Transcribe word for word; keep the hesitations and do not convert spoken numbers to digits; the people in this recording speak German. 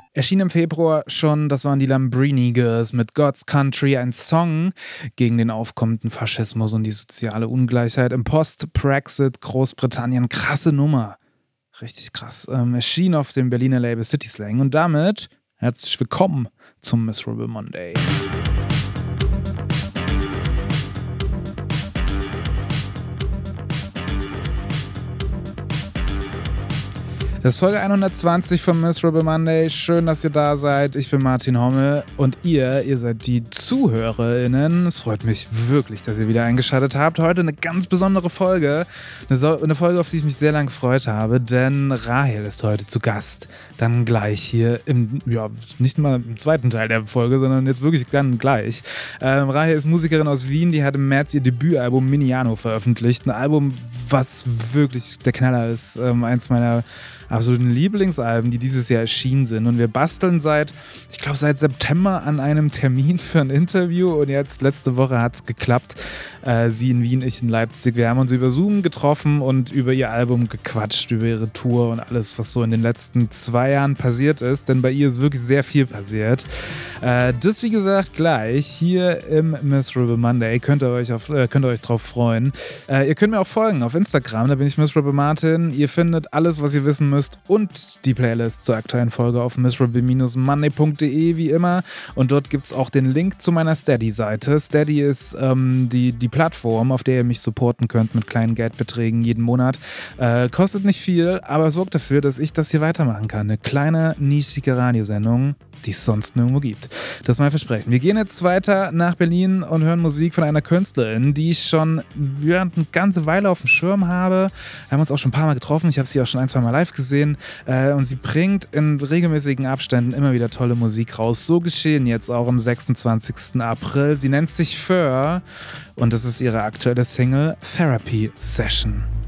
Erschien im Februar schon, das waren die Lambrini Girls mit God's Country, ein Song gegen den aufkommenden Faschismus und die soziale Ungleichheit im Post-Brexit Großbritannien. Krasse Nummer. Richtig krass. Ähm, erschien auf dem Berliner Label City Slang und damit herzlich willkommen zum Miserable Monday. Das ist Folge hundertzwanzig vom Miserable Monday. Schön, dass ihr da seid. Ich bin Martin Hommel und ihr, ihr seid die ZuhörerInnen. Es freut mich wirklich, dass ihr wieder eingeschaltet habt. Heute eine ganz besondere Folge. Eine, so- eine Folge, auf die ich mich sehr lange gefreut habe, denn Rahel ist heute zu Gast. Dann gleich hier im, ja, nicht mal im zweiten Teil der Folge, sondern jetzt wirklich dann gleich. Ähm, Rahel ist Musikerin aus Wien, die hat im März ihr Debütalbum Miniano veröffentlicht. Ein Album, was wirklich der Knaller ist. Ähm, eins meiner absoluten Lieblingsalben, die dieses Jahr erschienen sind. Und wir basteln seit, ich glaube, seit September an einem Termin für ein Interview. Und jetzt, letzte Woche hat es geklappt. Äh, sie in Wien, ich in Leipzig. Wir haben uns über Zoom getroffen und über ihr Album gequatscht, über ihre Tour und alles, was so in den letzten zwei Jahren passiert ist. Denn bei ihr ist wirklich sehr viel passiert. Äh, das, wie gesagt, gleich hier im Miserable Monday. Könnt ihr euch, auf, äh, könnt ihr euch drauf freuen. Äh, ihr könnt mir auch folgen auf Instagram. Da bin ich Miserable Martin. Ihr findet alles, was ihr wissen müsst und die Playlist zur aktuellen Folge auf miserable monday punkt de wie immer. Und dort gibt es auch den Link zu meiner Steady-Seite. Steady ist ähm, die, die Plattform, auf der ihr mich supporten könnt mit kleinen Geldbeträgen jeden Monat. Äh, kostet nicht viel, aber sorgt dafür, dass ich das hier weitermachen kann. Eine kleine, nischige Radiosendung, die es sonst nirgendwo gibt. Das ist mein Versprechen. Wir gehen jetzt weiter nach Berlin und hören Musik von einer Künstlerin, die ich schon ja, eine ganze Weile auf dem Schirm habe. Wir haben uns auch schon ein paar Mal getroffen. Ich habe sie auch schon ein, zwei Mal live gesehen. Äh, und sie bringt in regelmäßigen Abständen immer wieder tolle Musik raus. So geschehen jetzt auch am sechsundzwanzigsten April. Sie nennt sich Fur und das ist ihre aktuelle Single Therapy Session.